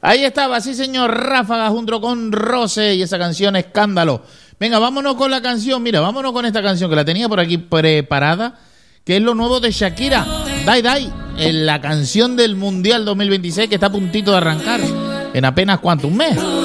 Ahí estaba, sí señor, Ráfaga junto con Rose y esa canción Escándalo. Venga, vámonos con la canción, mira, vámonos con esta canción que la tenía por aquí preparada, que es lo nuevo de Shakira, Dai Dai, en la canción del Mundial 2026 que está a puntito de arrancar en apenas, ¿cuánto? Un mes.